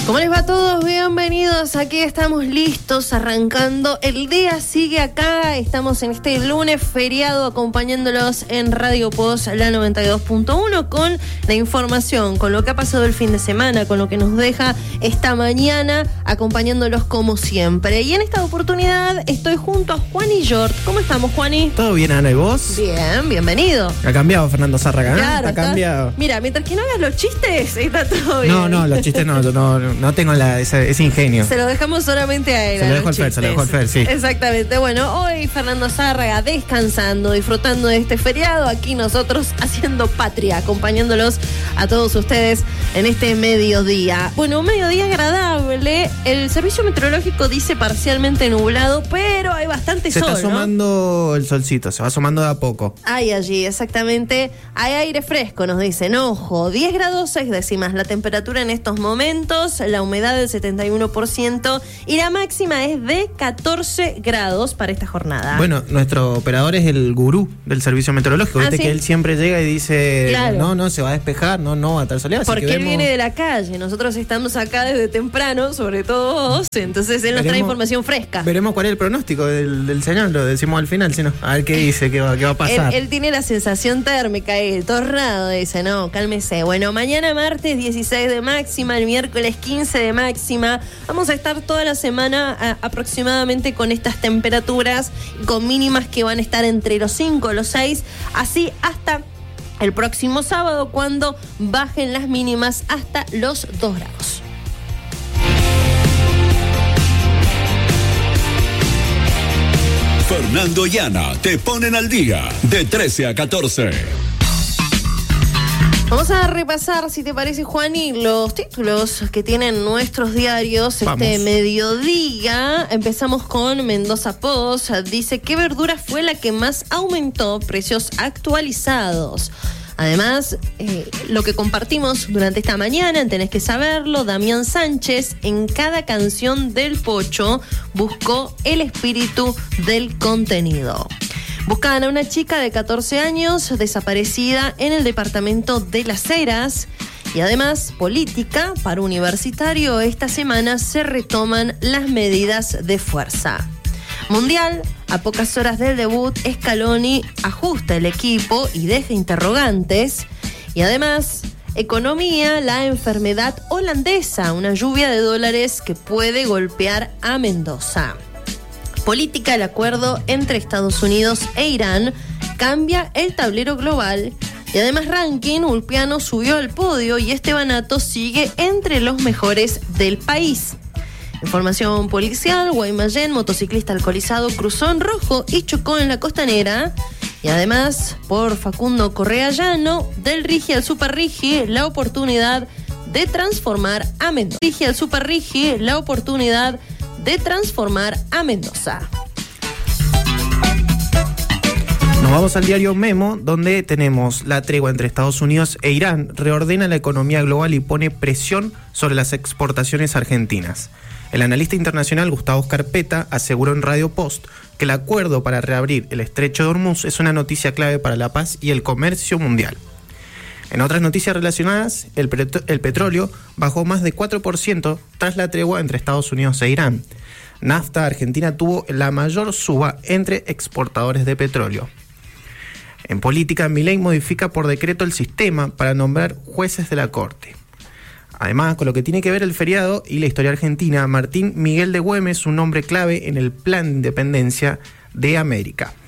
¿Cómo les va a todos? Bienvenidos, aquí estamos listos, arrancando. El día sigue acá, estamos en este lunes feriado acompañándolos en Radio Post, la 92.1, con la información, con lo que ha pasado el fin de semana, con lo que nos deja esta mañana, acompañándolos como siempre. Y en esta oportunidad estoy junto a Juani Yort. ¿Cómo estamos, Juani? ¿Todo bien, Ana, y vos? Bien, bienvenido. Ha cambiado Fernando Zárraga, ¿no? Claro, ha cambiado. Mira, mientras que no hagas los chistes, está todo bien. No, los chistes no, yo no tengo ese ingenio. Se lo dejamos solamente a él. Se lo dejo al Fer, sí. Exactamente. Bueno, hoy Fernando Zárraga descansando, disfrutando de este feriado. Aquí nosotros haciendo patria, acompañándolos a todos ustedes en este mediodía. Bueno, un mediodía agradable. El servicio meteorológico dice parcialmente nublado, pero hay bastante sol, Se está asomando, ¿no? El solcito, se va asomando de a poco. Hay allí, exactamente. Hay aire fresco, nos dicen. Ojo, 10 grados 6 décimas la temperatura en estos momentos, la humedad del 71% y la máxima es de 14 grados para esta jornada. Bueno, nuestro operador es el gurú del servicio meteorológico. Viste, ¿sí? Que él siempre llega y dice, claro, no, se va a despejar, no va a estar soleado. Porque él viene de la calle, nosotros estamos acá desde temprano, sobre todo vos, entonces él nos trae información fresca. Veremos cuál es el pronóstico del señor, lo decimos al final, si no, a ver qué dice, qué va a pasar. Él tiene la sensación térmica, el tornado, dice, no, cálmese. Bueno, mañana martes 16 de máxima, el miércoles 15 de máxima. Vamos a estar toda la semana aproximadamente con estas temperaturas, con mínimas que van a estar entre los 5 y los 6, así hasta el próximo sábado, cuando bajen las mínimas hasta los 2 grados. Fernando y Ana te ponen al día de 13 a 14. Vamos a repasar, si te parece, Juani, los títulos que tienen nuestros diarios este mediodía. Empezamos con Mendoza Post. Dice, ¿qué verdura fue la que más aumentó? Precios actualizados. Además, lo que compartimos durante esta mañana, tenés que saberlo, Damián Sánchez, en cada canción del Pocho, buscó el espíritu del contenido. Buscaban a una chica de 14 años desaparecida en el departamento de Las Heras. Y además, política para Universitario, esta semana se retoman las medidas de fuerza. Mundial, a pocas horas del debut, Scaloni ajusta el equipo y deja interrogantes. Y además, economía, la enfermedad holandesa, una lluvia de dólares que puede golpear a Mendoza. Política, el acuerdo entre Estados Unidos e Irán cambia el tablero global. Y además, ranking, Ulpiano subió al podio y Estebanato sigue entre los mejores del país. Información policial, Guaymallén, motociclista alcoholizado, cruzó en rojo y chocó en la costanera. Y además, por Facundo Correa Llano, del Rigi al Super Rigi, la oportunidad de transformar a Mendoza. Rigi al Super Rigi, la oportunidad de transformar a Mendoza. Nos vamos al diario Memo, donde tenemos la tregua entre Estados Unidos e Irán, reordena la economía global y pone presión sobre las exportaciones argentinas. El analista internacional Gustavo Scarpetta aseguró en Radio Post que el acuerdo para reabrir el estrecho de Hormuz es una noticia clave para la paz y el comercio mundial. En otras noticias relacionadas, el petróleo bajó más de 4% tras la tregua entre Estados Unidos e Irán. Nafta Argentina tuvo la mayor suba entre exportadores de petróleo. En política, Milei modifica por decreto el sistema para nombrar jueces de la Corte. Además, con lo que tiene que ver el feriado y la historia argentina, Martín Miguel de Güemes, un nombre clave en el plan de independencia de América.